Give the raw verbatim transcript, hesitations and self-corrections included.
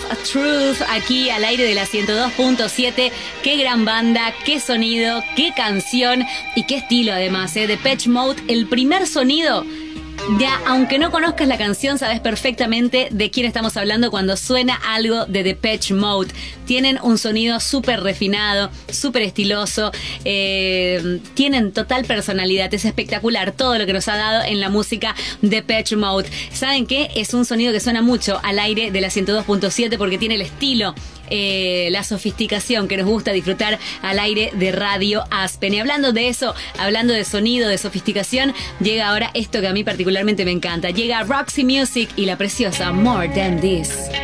Truth aquí al aire de la ciento dos punto siete. Qué gran banda, qué sonido, qué canción y qué estilo además, ¿eh? Depeche Mode, el primer sonido. Ya, aunque no conozcas la canción, sabes perfectamente de quién estamos hablando cuando suena algo de Depeche Mode. Tienen un sonido súper refinado, súper estiloso, eh, tienen total personalidad. Es espectacular todo lo que nos ha dado en la música Depeche Mode. ¿Saben qué? Es un sonido que suena mucho al aire de la ciento dos punto siete porque tiene el estilo, eh, la sofisticación que nos gusta disfrutar al aire de Radio Aspen. Y hablando de eso, hablando de sonido, de sofisticación, llega ahora esto que a mí particularmente me encanta. Llega Roxy Music y la preciosa More Than This.